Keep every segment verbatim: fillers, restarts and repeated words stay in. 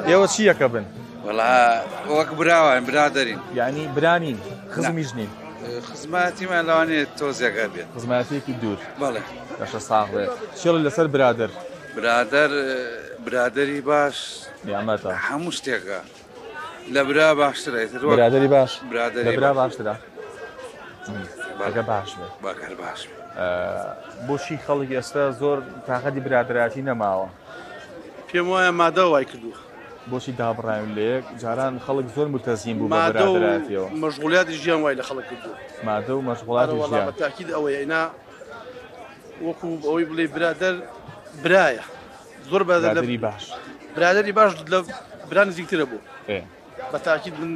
ئێوە چیەکە بن؟ وەڵا وەک براوان برادەرین، یعنی برانین خزمیش نین. خزمەتیمان لەوانەیە تۆزێکە بێت، خزمەتێکی دوور. بەڵێ باشە ساغ بێ. چێڵی لەسەر برادر. برادەر برادەری باش نیعمەتە هەموو شتێکە لە برا باشترە. برادەری باش برادەری لە برا باشترە. ئەگە باش بێ باکار باش بێ. بۆچی خەڵک ئێستا زۆر تاقەتی برادراتی نەماوە؟ پێم وایە مادە وای کردووە. بۆچی دابڕاون لە یەک جاران خەڵک زۆر متەزیم بوو بە برادراتیەوە. مەشغوڵیاتی ژیان وای لە خەڵک کردووە. مادە و مەشغوڵاتی ژیان. بە تاکید ئەوەیە ئینا وەکو ئەوەی بڵێ برادەر برایە، زۆر برادەری باش. برادەری باش لە برا نزیکترە بوو. بە تاکید من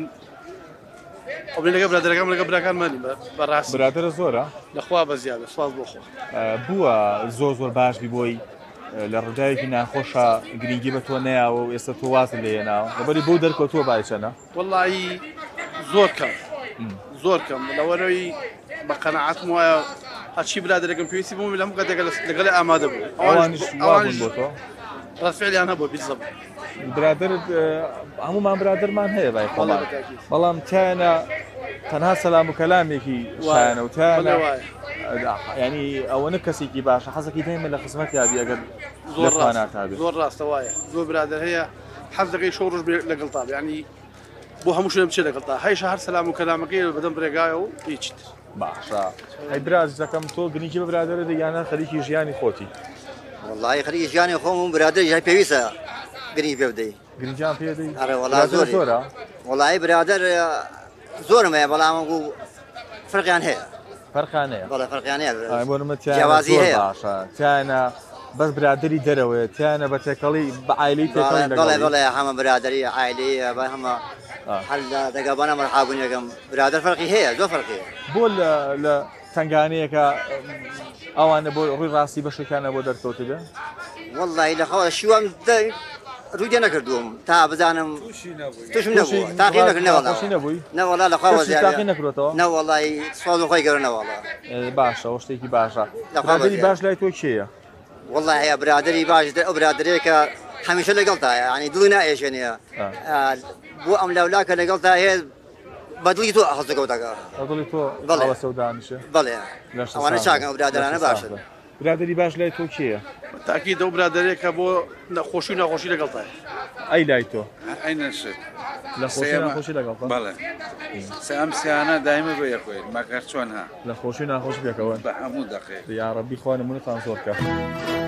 ئەو لەگە برادەرەکەم لەگە براکانمانی بەڕاستی برادەرە زۆرە لەخوا بە زیادە سواز بۆ خۆ. بووە زۆر زۆر باشبی بۆی لە ڕووداوێکی ناخۆشە گرنگی بە تۆ نەیاوە و ئێستا تۆ وازت لێناوە لەبەری بۆ دەرکەوتووە باچەنە؟ وەڵی زۆر کەم زۆر کەم لەوەرەوەی بە قەنەعەتم وایە هەرچی برادەرەکەم پێویستی بووم لەم کاتێک لەگەڵی ئامادە بوو. ئەوانیش وابوون بۆ تۆ؟ ڕەفعلیان هەبوو بیزەب. برادرت هەمومان برادرمان هەیە بای خۆڵان، بەڵام تیانە تەنها سەلام و کەلامێکی شایەنە و تیانە ینی ئەوەنە کەسێکی باشە حەزەکەی دایمە لە خزمەت یابی ئەگەر زۆر ڕاستە زۆر ڕاستە وایە زۆر برادر هەیە حەز دەکەی شەو ڕۆژ لەگەڵ تا ینی بۆ هەموو شوێن بچێت لەگەڵ تا هەیشە هەر سەلام و کەلامەکەی بەدەم ڕێگایە و هیچیت. باشە هەی براز دەکەم تۆ گرنگی بە برادرە دەیانە خەریکی ژیانی خۆتی؟ وەڵی خەریکی ژیانی خۆم و برادر ژای پێویستە گرنگی پێ بدەی. گرنجیان پێ دەی؟ ئەرێ وەڵا زۆرە. وەڵی برادر زۆرم هەیە بەڵام وەکو فەرقیان هەیە. فەرقیان هەیە؟ بەڵێ فەرقیان هەیە. بۆ نمە جیاوازی هەیە. باشە تیانە بەس برادری دەرەوەیە تیانە بە تێکەڵی بە عایلەی تێکەڵی لەگەڵ. بەڵێ بەڵێ هەمە برادری عایلەی بە هەمە هەل دەگەبانە مەرحابوونیەکەم برادر فەرقی هەیە زۆر فەرقی هەیە. بۆ لە تنگانەیەکە ئەوانە بۆ ڕووی ڕاستی بەشەکانە بۆ دەرکەوتە بێ؟ وەڵی لەخوا شیوام ڕوودێ نەکردووم تا بزانم توشم نەبووە تاقی نەکردنەوەڵی نەوەڵا لەخوا تاقی نەکرێتەوە؟ نەوەڵی سوال خۆی گەڕنەوەڵە. باشە ئەو شتێکی باشە. برادری باش لای تۆ کێیە؟ وەڵی هەیە برادری باش ئەو برادرێکە هەمیشە لەگەڵتایە ینی دڵی نائێژێنە بۆ ئەم لەولاکە لەگەڵتا هەیە بەدڵی تۆ هەڵدەکەوتەکە دڵی تۆ بەڵێ سەودانیشە. بەڵێ ئەوانە چاکەن ئەو برادرانە باشن. برادری باش لای تۆ کێیە؟ تاکید ئەو برادرێکە بۆ نەخۆشی و ناخۆشی لەگەڵتایە. ئەی لای تۆ؟ ئەی نەشت لە خۆشی ناخۆشی لەگەڵتە؟ بەڵێ ئەم سیانە دایمە بە یەکوێ مەگەر چۆن ها لە خۆشی ناخۆش بێکەوە بە هەموو دەقێ یا ڕەبی خوا نمونەتان زۆر بکە.